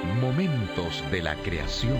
Momentos de la creación.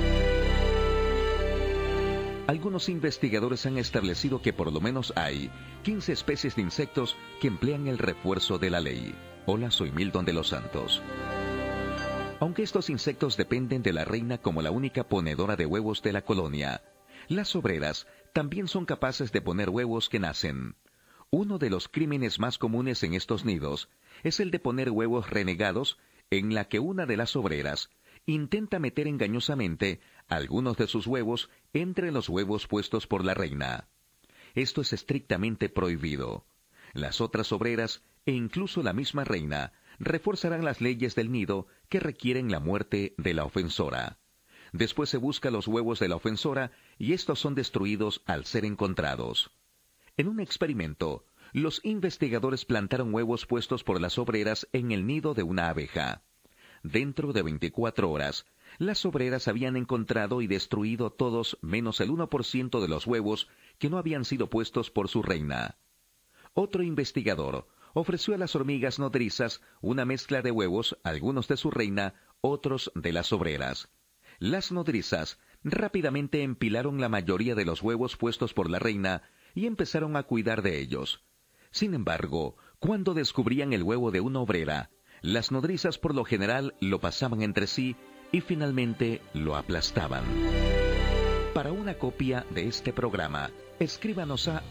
Algunos investigadores han establecido que por lo menos hay 15 especies de insectos que emplean el refuerzo de la ley. Hola, soy Milton de los Santos. Aunque estos insectos dependen de la reina como la única ponedora de huevos de la colonia, las obreras también son capaces de poner huevos que nacen. Uno de los crímenes más comunes en estos nidos es el de poner huevos renegados, en la que una de las obreras intenta meter engañosamente algunos de sus huevos entre los huevos puestos por la reina. Esto es estrictamente prohibido. Las otras obreras, e incluso la misma reina, reforzarán las leyes del nido que requieren la muerte de la ofensora. Después se busca los huevos de la ofensora y estos son destruidos al ser encontrados. En un experimento, los investigadores plantaron huevos puestos por las obreras en el nido de una abeja. Dentro de 24 horas, las obreras habían encontrado y destruido todos menos el 1% de los huevos que no habían sido puestos por su reina. Otro investigador ofreció a las hormigas nodrizas una mezcla de huevos, algunos de su reina, otros de las obreras. Las nodrizas rápidamente empilaron la mayoría de los huevos puestos por la reina y empezaron a cuidar de ellos. Sin embargo, cuando descubrían el huevo de una obrera, las nodrizas por lo general lo pasaban entre sí y finalmente lo aplastaban. Para una copia de este programa, escríbanos a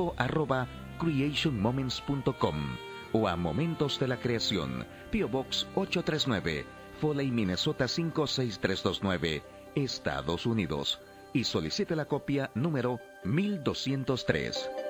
info@creationmoments.com o a Momentos de la Creación, P.O. Box 839, Foley, Minnesota 56329, Estados Unidos, y solicite la copia número 1203.